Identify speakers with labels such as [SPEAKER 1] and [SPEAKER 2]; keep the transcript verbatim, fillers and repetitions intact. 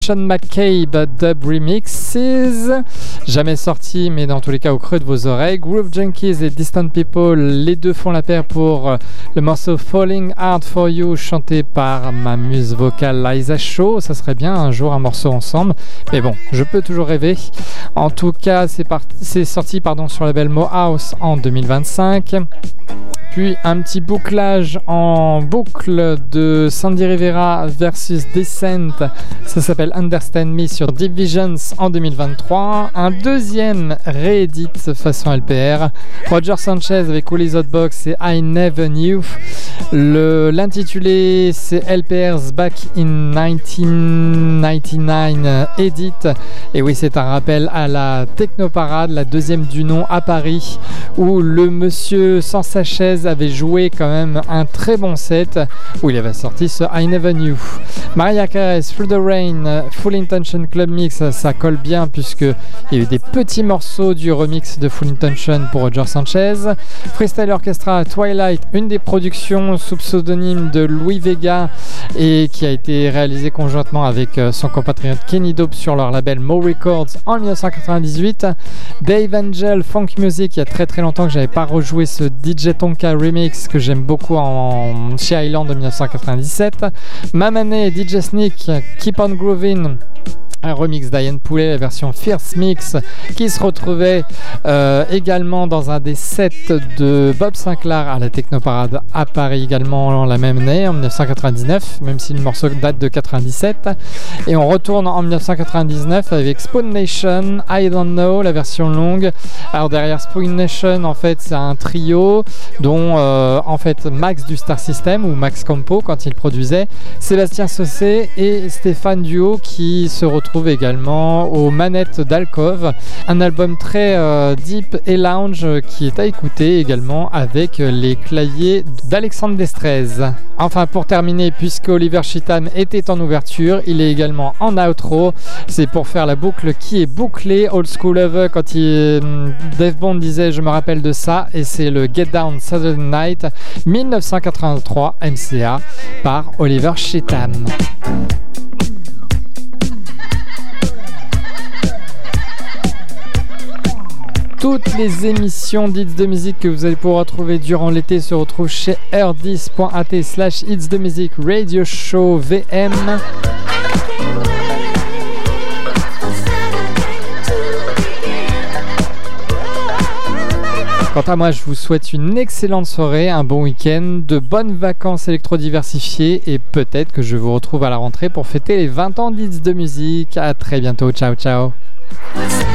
[SPEAKER 1] Sean McCabe Dub Remixes, jamais sorti mais dans tous les cas au creux de vos oreilles. Groove Junkies et Distant People, les deux font la paire pour le morceau Falling Hard For You chanté par ma muse vocale Liza Shaw. Ça serait bien un jour un morceau ensemble, mais bon, je peux toujours rêver. En tout cas, c'est, part... c'est sorti pardon, sur le label Mohouse en deux mille vingt-cinq. Puis un petit bouclage en boucle de Sandy Rivera versus Descent, ça s'appelle Understand Me sur Deep Visions en deux mille vingt-trois. Un deuxième réédit façon L P R, Roger Sanchez avec Willy's Hotbox et I Never Knew. Le, l'intitulé c'est L P R's Back in dix-neuf quatre-vingt-dix-neuf Edit. Et oui, c'est un rappel à la Technoparade, la deuxième du nom à Paris, où le monsieur sans sa chaise avait joué quand même un très bon set, où il avait sorti ce I Never Knew. Mariah Carey, Through the Rain, Full Intention Club Mix, ça, ça colle bien puisque il y a eu des petits morceaux du remix de Full Intention pour Roger Sanchez. Freestyle Orchestra, Twilight, une des productions sous pseudonyme de Louis Vega et qui a été réalisée conjointement avec son compatriote Kenny Dope sur leur label Mo Records en dix-neuf quatre-vingt-dix-huit. Dave Angel, Funk Music, il y a très très longtemps que j'avais pas rejoué ce D J Tonka remix que j'aime beaucoup en, chez Island de dix-neuf quatre-vingt-dix-sept. Mamane, D J Sneak, Keep on Groovin', un remix d'Ian Poulet, la version Fierce Mix, qui se retrouvait euh, également dans un des sets de Bob Sinclair à la Technoparade à Paris également la même année, en dix-neuf quatre-vingt-dix-neuf, même si le morceau date de quatre-vingt-dix-sept. Et on retourne en dix-neuf quatre-vingt-dix-neuf avec Spoon Nation, I Don't Know, la version longue. Alors derrière Spoon Nation, en fait, c'est un trio dont euh, en fait Max du Star System ou Max Campo quand il produisait, Sébastien Saucé et Stéphane Duo qui se retrouvent également aux manettes d'Alcove, un album très euh, deep et lounge qui est à écouter également avec les claviers d'Alexandre Destrez. Enfin, pour terminer, puisque Oliver Cheatham était en ouverture, il est également en outro. C'est pour faire la boucle qui est bouclée. Old School Lover, quand il, Dave Bond disait je me rappelle de ça, et c'est le Get Down Saturday Night dix-neuf quatre-vingt-trois M C A par Oliver Cheatham. Toutes les émissions d'Hits de musique que vous allez pouvoir retrouver durant l'été se retrouvent chez r dix point a t slash Hits de musique Radio Show V M. Quant à moi, je vous souhaite une excellente soirée, un bon week-end, de bonnes vacances électro-diversifiées et peut-être que je vous retrouve à la rentrée pour fêter les vingt ans d'Hits de musique. À très bientôt, ciao ciao.